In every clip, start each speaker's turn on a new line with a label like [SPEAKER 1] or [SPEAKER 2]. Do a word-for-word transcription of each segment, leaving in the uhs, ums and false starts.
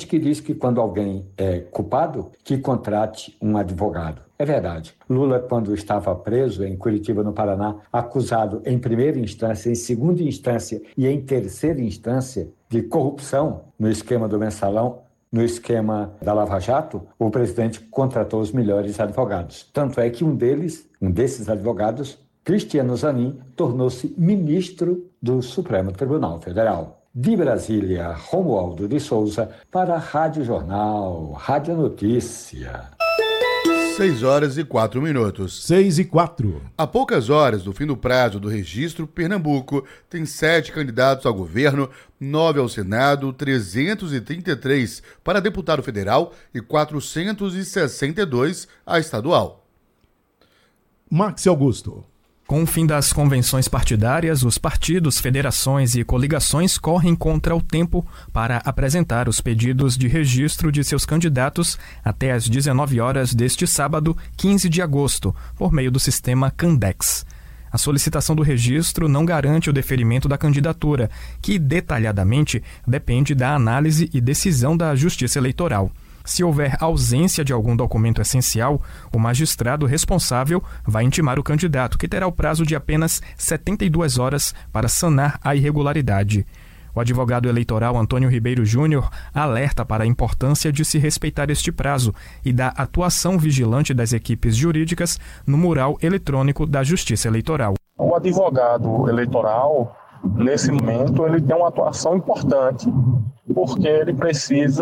[SPEAKER 1] que diz que quando alguém é culpado, que contrate um advogado. É verdade. Lula, quando estava preso em Curitiba, no Paraná, acusado em primeira instância, em segunda instância e em terceira instância de corrupção no esquema do Mensalão, no esquema da Lava Jato, o presidente contratou os melhores advogados. Tanto é que um deles, um desses advogados, Cristiano Zanin, tornou-se ministro do Supremo Tribunal Federal. De Brasília, Romualdo de Souza, para a Rádio Jornal, Rádio Notícia.
[SPEAKER 2] Seis horas e quatro minutos.
[SPEAKER 3] Seis e quatro.
[SPEAKER 2] A poucas horas do fim do prazo do registro, Pernambuco tem sete candidatos ao governo, nove ao Senado, trezentos e trinta e três para deputado federal e quatrocentos e sessenta e dois a estadual.
[SPEAKER 3] Max Augusto.
[SPEAKER 4] Com o fim das convenções partidárias, os partidos, federações e coligações correm contra o tempo para apresentar os pedidos de registro de seus candidatos até às dezenove horas deste sábado, quinze de agosto, por meio do sistema Candex. A solicitação do registro não garante o deferimento da candidatura, que, detalhadamente, depende da análise e decisão da Justiça Eleitoral. Se houver ausência de algum documento essencial, o magistrado responsável vai intimar o candidato, que terá o prazo de apenas setenta e duas horas para sanar a irregularidade. O advogado eleitoral Antônio Ribeiro Júnior alerta para a importância de se respeitar este prazo e da atuação vigilante das equipes jurídicas no mural eletrônico da Justiça Eleitoral.
[SPEAKER 5] O advogado eleitoral, nesse momento, ele tem uma atuação importante, porque ele precisa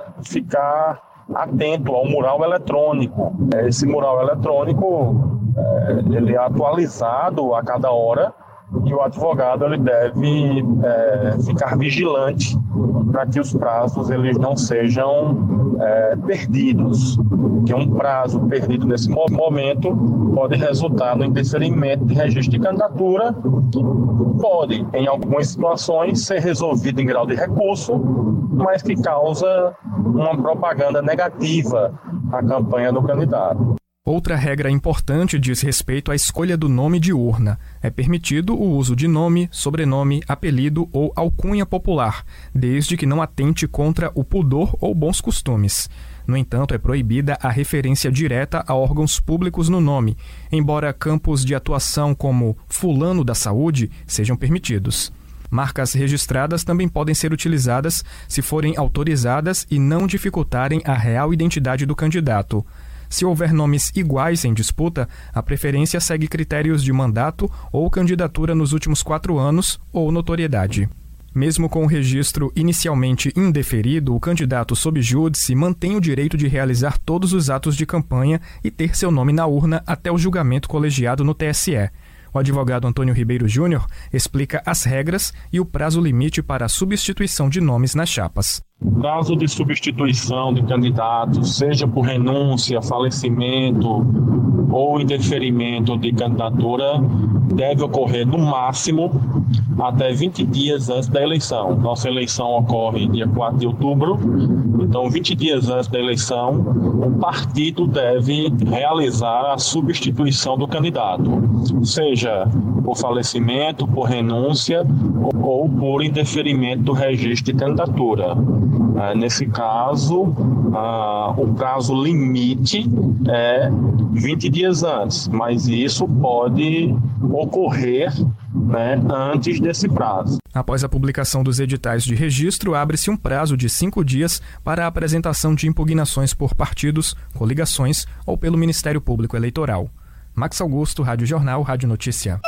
[SPEAKER 5] ficar atento ao mural eletrônico. Esse mural eletrônico, ele é atualizado a cada hora e o advogado ele deve é, ficar vigilante para que os prazos eles não sejam é, perdidos. Que um prazo perdido nesse momento pode resultar no indeferimento de registro de candidatura, que pode, em algumas situações, ser resolvido em grau de recurso, mas que causa uma propaganda negativa à campanha do candidato.
[SPEAKER 4] Outra regra importante diz respeito à escolha do nome de urna. É permitido o uso de nome, sobrenome, apelido ou alcunha popular, desde que não atente contra o pudor ou bons costumes. No entanto, é proibida a referência direta a órgãos públicos no nome, embora campos de atuação como fulano da saúde sejam permitidos. Marcas registradas também podem ser utilizadas se forem autorizadas e não dificultarem a real identidade do candidato. Se houver nomes iguais em disputa, a preferência segue critérios de mandato ou candidatura nos últimos quatro anos ou notoriedade. Mesmo com o registro inicialmente indeferido, o candidato sob júdice mantém o direito de realizar todos os atos de campanha e ter seu nome na urna até o julgamento colegiado no T S E. O advogado Antônio Ribeiro Júnior explica as regras e o prazo limite para a substituição de nomes nas chapas.
[SPEAKER 5] O prazo de substituição de candidatos, seja por renúncia, falecimento ou indeferimento de candidatura, deve ocorrer no máximo até vinte dias antes da eleição. Nossa eleição ocorre dia quatro de outubro, então vinte dias antes da eleição, o partido deve realizar a substituição do candidato, seja por falecimento, por renúncia ou por indeferimento do registro de candidatura. Nesse caso, o prazo limite é vinte dias antes, mas isso pode ocorrer, né, antes desse prazo.
[SPEAKER 4] Após a publicação dos editais de registro, abre-se um prazo de cinco dias para a apresentação de impugnações por partidos, coligações ou pelo Ministério Público Eleitoral. Max Augusto, Rádio Jornal, Rádio Notícia.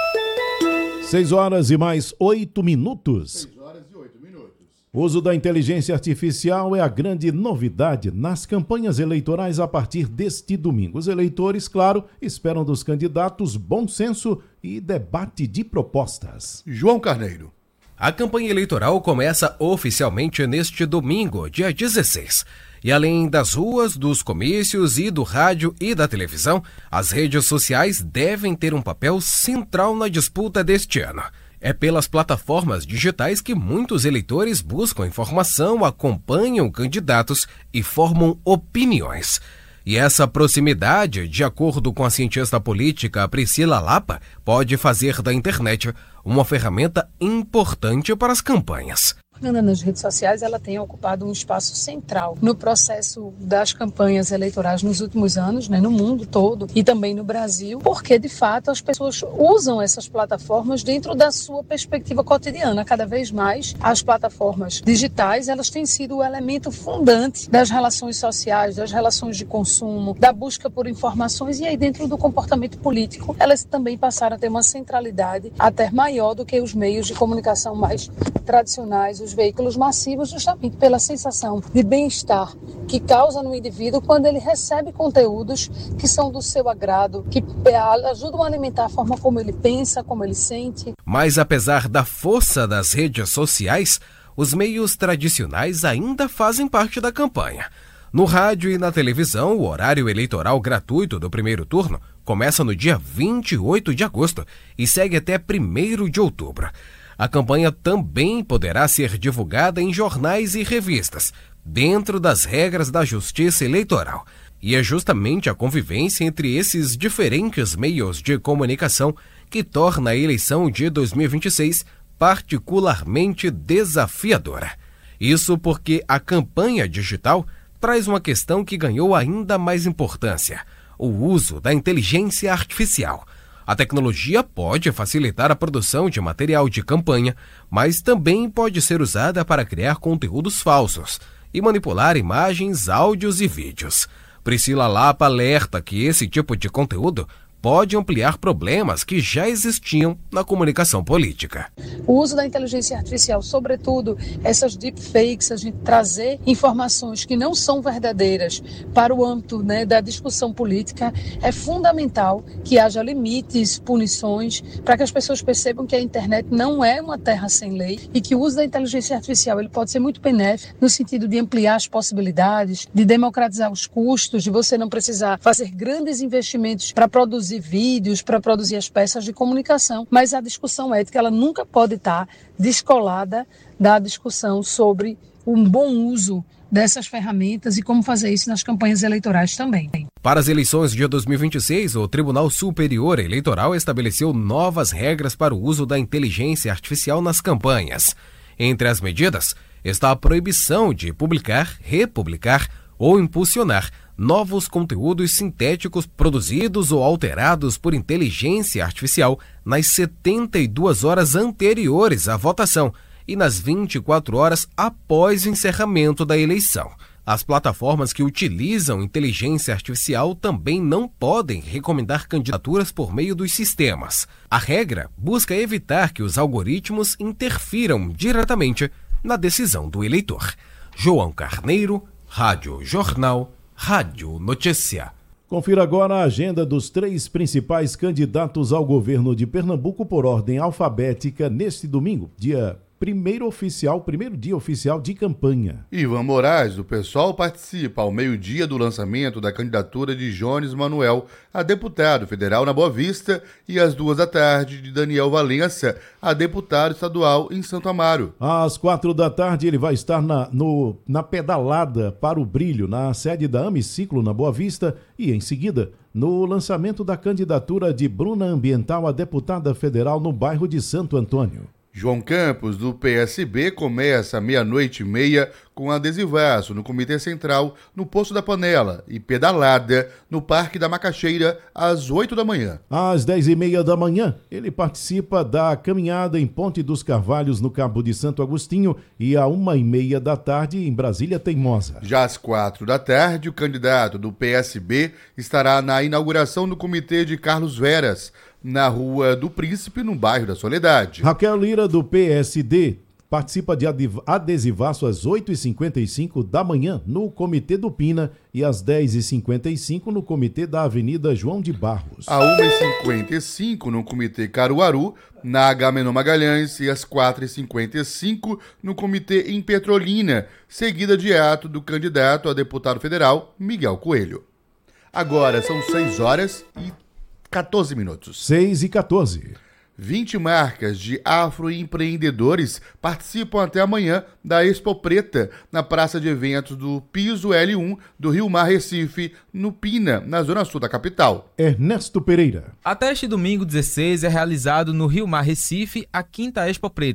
[SPEAKER 3] Seis horas e mais oito minutos.
[SPEAKER 2] Seis horas e oito minutos.
[SPEAKER 3] O uso da inteligência artificial é a grande novidade nas campanhas eleitorais a partir deste domingo. Os eleitores, claro, esperam dos candidatos bom senso e debate de propostas.
[SPEAKER 2] João Carneiro.
[SPEAKER 6] A campanha eleitoral começa oficialmente neste domingo, dia dezesseis. E além das ruas, dos comícios e do rádio e da televisão, as redes sociais devem ter um papel central na disputa deste ano. É pelas plataformas digitais que muitos eleitores buscam informação, acompanham candidatos e formam opiniões. E essa proximidade, de acordo com a cientista política Priscila Lapa, pode fazer da internet uma ferramenta importante para as campanhas.
[SPEAKER 7] propaganda nas redes sociais ela tem ocupado um espaço central no processo das campanhas eleitorais nos últimos anos, né, no mundo todo e também no Brasil, porque de fato as pessoas usam essas plataformas dentro da sua perspectiva cotidiana. Cada vez mais as plataformas digitais elas têm sido o elemento fundante das relações sociais, das relações de consumo, da busca por informações, e aí dentro do comportamento político elas também passaram a ter uma centralidade até maior do que os meios de comunicação mais tradicionais, os veículos massivos, justamente pela sensação de bem-estar que causa no indivíduo quando ele recebe conteúdos que são do seu agrado, que ajudam a alimentar a forma como ele pensa, como ele sente.
[SPEAKER 6] Mas apesar da força das redes sociais, os meios tradicionais ainda fazem parte da campanha. No rádio e na televisão, o horário eleitoral gratuito do primeiro turno começa no dia vinte e oito de agosto e segue até primeiro de outubro. A campanha também poderá ser divulgada em jornais e revistas, dentro das regras da Justiça Eleitoral. E é justamente a convivência entre esses diferentes meios de comunicação que torna a eleição de dois mil e vinte e seis particularmente desafiadora. Isso porque a campanha digital traz uma questão que ganhou ainda mais importância: o uso da inteligência artificial. A tecnologia pode facilitar a produção de material de campanha, mas também pode ser usada para criar conteúdos falsos e manipular imagens, áudios e vídeos. Priscila Lapa alerta que esse tipo de conteúdo pode ampliar problemas que já existiam na comunicação política.
[SPEAKER 7] O uso da inteligência artificial, sobretudo essas deepfakes, a gente trazer informações que não são verdadeiras para o âmbito, né, da discussão política, é fundamental que haja limites, punições, para que as pessoas percebam que a internet não é uma terra sem lei e que o uso da inteligência artificial ele pode ser muito benéfico no sentido de ampliar as possibilidades, de democratizar os custos, de você não precisar fazer grandes investimentos para produzir vídeos, para produzir as peças de comunicação, mas a discussão ética ela nunca pode estar descolada da discussão sobre um bom uso dessas ferramentas e como fazer isso nas campanhas eleitorais também.
[SPEAKER 6] Para as eleições de dois mil e vinte e seis, o Tribunal Superior Eleitoral estabeleceu novas regras para o uso da inteligência artificial nas campanhas. Entre as medidas está a proibição de publicar, republicar ou impulsionar novos conteúdos sintéticos produzidos ou alterados por inteligência artificial nas setenta e duas horas anteriores à votação e nas vinte e quatro horas após o encerramento da eleição. As plataformas que utilizam inteligência artificial também não podem recomendar candidaturas por meio dos sistemas. A regra busca evitar que os algoritmos interfiram diretamente na decisão do eleitor. João Carneiro, Rádio Jornal, Rádio Notícia.
[SPEAKER 3] Confira agora a agenda dos três principais candidatos ao governo de Pernambuco por ordem alfabética neste domingo, dia primeiro oficial, primeiro dia oficial de campanha.
[SPEAKER 2] Ivan Moraes, do PSOL, participa ao meio-dia do lançamento da candidatura de Jones Manuel a deputado federal na Boa Vista e às duas da tarde de Daniel Valença a deputado estadual em Santo Amaro.
[SPEAKER 3] Às quatro da tarde ele vai estar na, no, na pedalada para o brilho na sede da Amiciclo na Boa Vista e em seguida no lançamento da candidatura de Bruna Ambiental a deputada federal no bairro de Santo Antônio.
[SPEAKER 2] João Campos, do P S B, começa à meia-noite e meia com adesivaço no Comitê Central, no Poço da Panela, e pedalada no Parque da Macaxeira, às oito da manhã.
[SPEAKER 3] Às dez e meia da manhã, ele participa da caminhada em Ponte dos Carvalhos, no Cabo de Santo Agostinho, e à uma e meia da tarde, em Brasília Teimosa.
[SPEAKER 2] Já às quatro da tarde, o candidato do P S B estará na inauguração do Comitê de Carlos Veras, na Rua do Príncipe, no bairro da Soledade.
[SPEAKER 3] Raquel Lira, do P S D, participa de adesivaço às oito e cinquenta e cinco da manhã no Comitê do Pina e às dez e cinquenta e cinco no Comitê da Avenida João de Barros.
[SPEAKER 2] À uma e cinquenta e cinco no Comitê Caruaru, na Agamenon Magalhães, e às quatro e cinquenta e cinco no Comitê em Petrolina, seguida de ato do candidato a deputado federal, Miguel Coelho. Agora são seis horas e quatorze minutos.
[SPEAKER 3] seis e quatorze.
[SPEAKER 2] vinte marcas de afroempreendedores participam até amanhã da Expo Preta, na praça de eventos do Piso L um do Rio Mar Recife, no Pina, na zona sul da capital.
[SPEAKER 3] Ernesto Pereira.
[SPEAKER 8] Até este domingo dezesseis é realizado no Rio Mar Recife a quinta Expo Preta,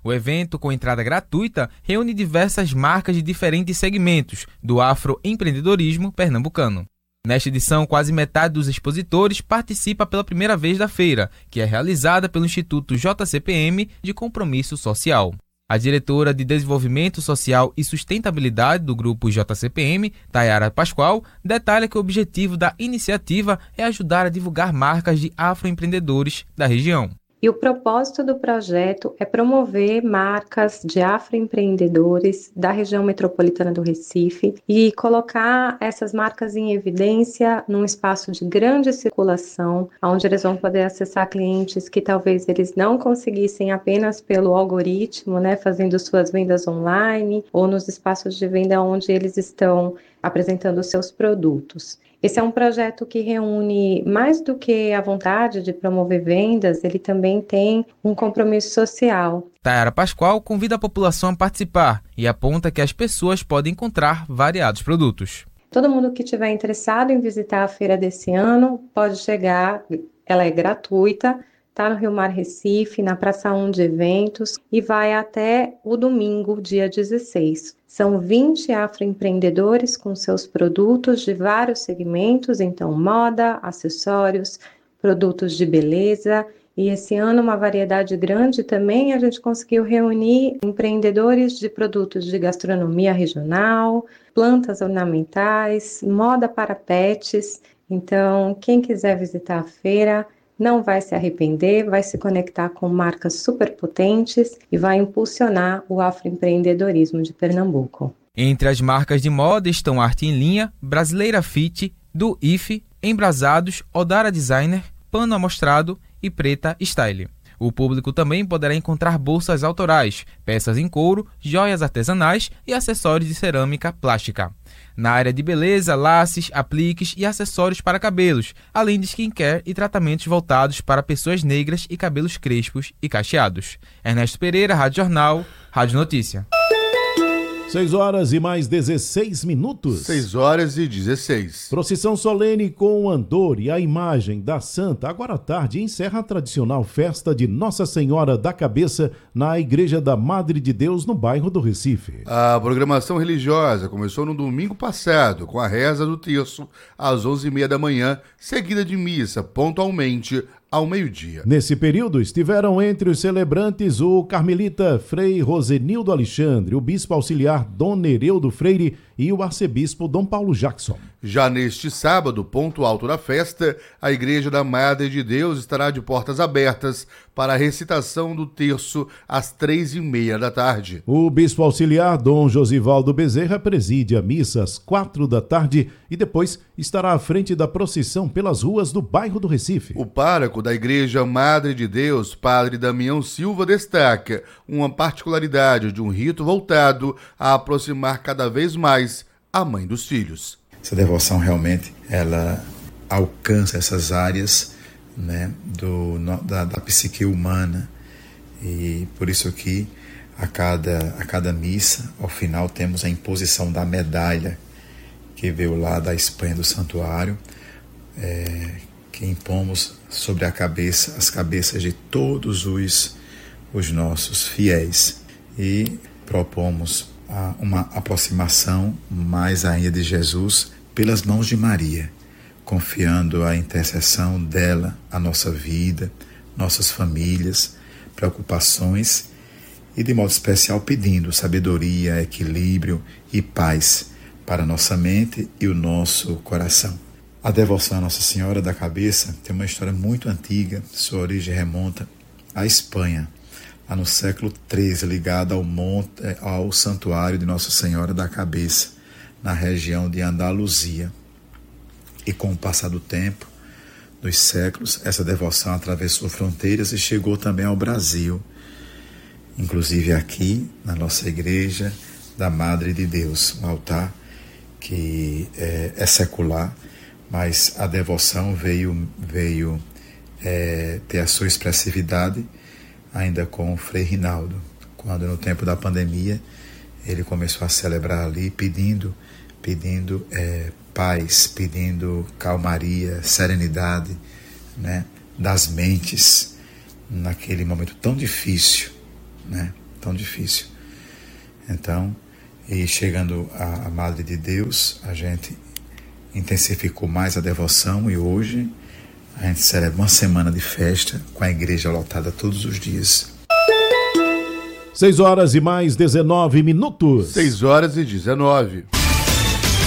[SPEAKER 8] O evento, com entrada gratuita, reúne diversas marcas de diferentes segmentos do afroempreendedorismo pernambucano. Nesta edição, quase metade dos expositores participa pela primeira vez da feira, que é realizada pelo Instituto J C P M de Compromisso Social. A diretora de Desenvolvimento Social e Sustentabilidade do Grupo J C P M, Tayara Pascoal, detalha que o objetivo da iniciativa é ajudar a divulgar marcas de afroempreendedores da região.
[SPEAKER 9] E o propósito do projeto é promover marcas de afroempreendedores da região metropolitana do Recife e colocar essas marcas em evidência num espaço de grande circulação, onde eles vão poder acessar clientes que talvez eles não conseguissem apenas pelo algoritmo, né, fazendo suas vendas online ou nos espaços de venda onde eles estão apresentando os seus produtos. Esse é um projeto que reúne, mais do que a vontade de promover vendas, ele também tem um compromisso social.
[SPEAKER 8] Tayara Pascoal convida a população a participar e aponta que as pessoas podem encontrar variados produtos.
[SPEAKER 9] Todo mundo que estiver interessado em visitar a feira desse ano pode chegar, ela é gratuita, está no Rio Mar Recife, na Praça um de Eventos e vai até o domingo, dia dezesseis. São vinte afroempreendedores com seus produtos de vários segmentos, então moda, acessórios, produtos de beleza. E esse ano uma variedade grande também, a gente conseguiu reunir empreendedores de produtos de gastronomia regional, plantas ornamentais, moda para pets. Então, quem quiser visitar a feira não vai se arrepender, vai se conectar com marcas superpotentes e vai impulsionar o afroempreendedorismo de Pernambuco.
[SPEAKER 8] Entre as marcas de moda estão Arte em Linha, Brasileira Fit, do I F, Embrasados, Odara Designer, Pano Amostrado e Preta Style. O público também poderá encontrar bolsas autorais, peças em couro, joias artesanais e acessórios de cerâmica plástica. Na área de beleza, laces, apliques e acessórios para cabelos, além de skincare e tratamentos voltados para pessoas negras e cabelos crespos e cacheados. Ernesto Pereira, Rádio Jornal, Rádio Notícia.
[SPEAKER 3] seis horas e mais dezesseis minutos.
[SPEAKER 2] seis horas e dezesseis.
[SPEAKER 3] Procissão solene com o andor e a imagem da Santa. Agora à tarde encerra a tradicional festa de Nossa Senhora da Cabeça na Igreja da Madre de Deus, no bairro do Recife.
[SPEAKER 2] A programação religiosa começou no domingo passado, com a reza do terço às onze e meia da manhã, seguida de missa pontualmente ao meio-dia.
[SPEAKER 3] Nesse período estiveram entre os celebrantes o carmelita Frei Rosenildo Alexandre, o bispo auxiliar Dom Nereudo Freire e o arcebispo Dom Paulo Jackson.
[SPEAKER 2] Já neste sábado, ponto alto da festa, a Igreja da Madre de Deus estará de portas abertas para a recitação do terço às três e meia da tarde.
[SPEAKER 3] O bispo auxiliar Dom Josivaldo Bezerra preside a missa às quatro da tarde e depois estará à frente da procissão pelas ruas do bairro do Recife.
[SPEAKER 2] O pároco da Igreja Madre de Deus, Padre Damião Silva, destaca uma particularidade de um rito voltado a aproximar cada vez mais a mãe dos filhos.
[SPEAKER 10] Essa devoção realmente, ela alcança essas áreas, né, do, da, da psique humana, e por isso que a cada, a cada missa, ao final, temos a imposição da medalha que veio lá da Espanha do santuário, é, que impomos sobre a cabeça, as cabeças de todos os, os nossos fiéis, e propomos a, uma aproximação mais ainda de Jesus pelas mãos de Maria, confiando a intercessão dela, a nossa vida, nossas famílias, preocupações e de modo especial pedindo sabedoria, equilíbrio e paz para nossa mente e o nosso coração. A devoção à Nossa Senhora da Cabeça tem uma história muito antiga, sua origem remonta à Espanha, lá no século treze, ligada ao, monte, ao santuário de Nossa Senhora da Cabeça, na região de Andaluzia. E com o passar do tempo, dos séculos, essa devoção atravessou fronteiras e chegou também ao Brasil, inclusive aqui na nossa Igreja da Madre de Deus, um altar que é, é secular, mas a devoção veio, veio é, ter a sua expressividade ainda com o Frei Rinaldo, quando no tempo da pandemia ele começou a celebrar ali pedindo, pedindo é, paz, pedindo calmaria, serenidade, né, das mentes naquele momento tão difícil, né, tão difícil. Então, e chegando à Madre de Deus, a gente intensificou mais a devoção e hoje a gente celebra uma semana de festa com a igreja lotada todos os dias.
[SPEAKER 3] seis horas e mais dezenove minutos.
[SPEAKER 2] seis horas e dezenove.